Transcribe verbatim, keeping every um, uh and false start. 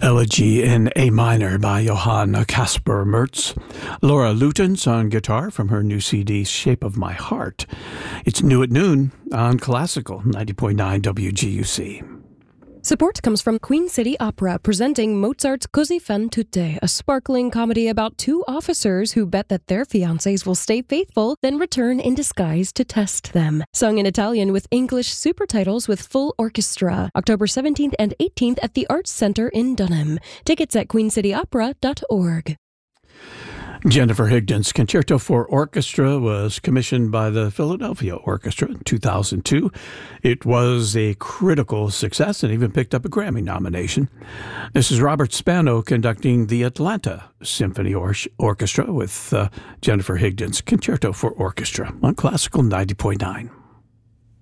Elegy in A minor by Johann Caspar Mertz. Laura Lutens on guitar from her new C D, Shape of My Heart. It's New at Noon on Classical ninety point nine W G U C. Support comes from Queen City Opera, presenting Mozart's Così fan tutte, a sparkling comedy about two officers who bet that their fiancés will stay faithful, then return in disguise to test them. Sung in Italian with English super titles with full orchestra. October seventeenth and eighteenth at the Arts Center in Dunham. Tickets at queen city opera dot org. Jennifer Higdon's Concerto for Orchestra was commissioned by the Philadelphia Orchestra in two thousand two. It was a critical success and even picked up a Grammy nomination. This is Robert Spano conducting the Atlanta Symphony Or- Orchestra with uh, Jennifer Higdon's Concerto for Orchestra on Classical ninety point nine.